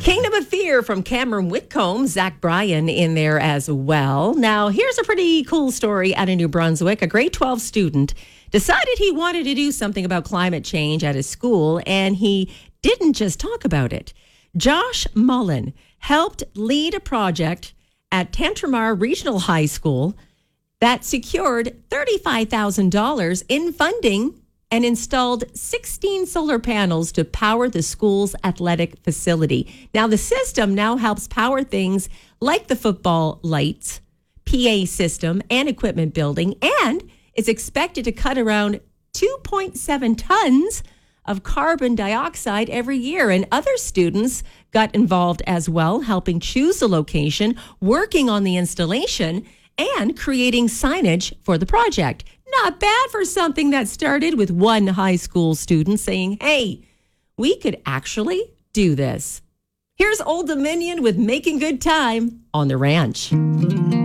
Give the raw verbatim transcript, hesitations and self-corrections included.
Kingdom of Fear from Cameron Whitcomb, Zach Bryan in there as well. Now, here's a pretty cool story out of New Brunswick. A grade twelve student decided he wanted to do something about climate change at his school, and he didn't just talk about it. Josh Mullen helped lead a project at Tantramar Regional High School that secured thirty-five thousand dollars in funding and installed sixteen solar panels to power the school's athletic facility. Now, the system now helps power things like the football lights, P A system, and equipment building, and is expected to cut around two point seven tons of carbon dioxide every year. And other students got involved as well, helping choose the location, working on the installation, and creating signage for the project. Not bad for something that started with one high school student saying, hey, we could actually do this. Here's Old Dominion with Making Good Time on the Ranch.